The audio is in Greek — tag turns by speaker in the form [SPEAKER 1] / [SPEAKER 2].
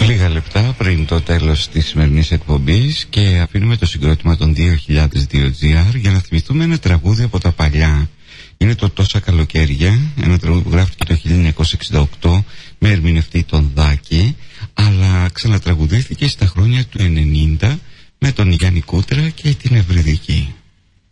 [SPEAKER 1] Λίγα λεπτά πριν το τέλος της σημερινής εκπομπής και αφήνουμε το συγκρότημα των 2002GR για να θυμηθούμε ένα τραγούδι από τα παλιά. Είναι το «Τόσα καλοκαίρια», ένα τραγούδι που γράφτηκε το 1968 με ερμηνευτή τον Δάκη, αλλά ξανατραγουδήθηκε στα χρόνια του 90 με τον Γιάννη Κούτρα και την Ευρυδική.